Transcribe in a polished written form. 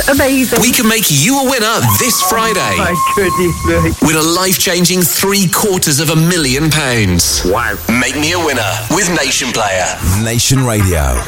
amazing. We can make you a winner this Friday. My goodness me. With a life-changing £750,000. Wow. Make me a winner with Nation Player. Nation Radio.